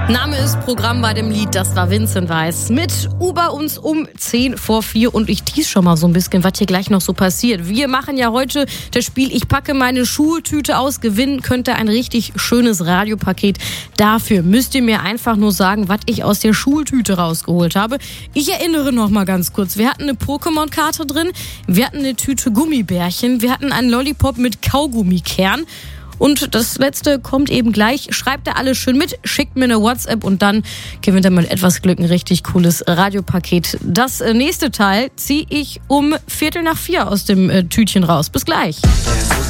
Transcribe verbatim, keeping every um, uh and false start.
Name ist Programm bei dem Lied, das war Vincent Weiss mit Über uns um zehn vor vier und ich tease schon mal so ein bisschen, was hier gleich noch so passiert. Wir machen ja heute das Spiel Ich packe meine Schultüte aus, gewinnen könnte ein richtig schönes Radiopaket. Dafür müsst ihr mir einfach nur sagen, was ich aus der Schultüte rausgeholt habe. Ich erinnere noch mal ganz kurz, wir hatten eine Pokémon-Karte drin, wir hatten eine Tüte Gummibärchen, wir hatten einen Lollipop mit Kaugummikern. Und das letzte kommt eben gleich. Schreibt da alles schön mit, schickt mir eine WhatsApp und dann gewinnt ihr mit etwas Glück ein richtig cooles Radiopaket. Das nächste Teil ziehe ich um Viertel nach vier aus dem Tütchen raus. Bis gleich.